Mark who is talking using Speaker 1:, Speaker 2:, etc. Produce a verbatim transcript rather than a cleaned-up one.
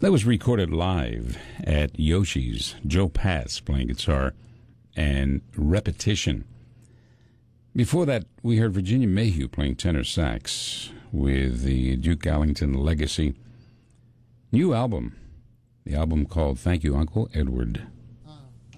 Speaker 1: That was recorded live at Yoshi's. Joe Pass playing guitar and Repetition. Before that, we heard Virginia Mayhew playing tenor sax with the Duke Ellington Legacy. New album, the album called Thank You, Uncle Edward.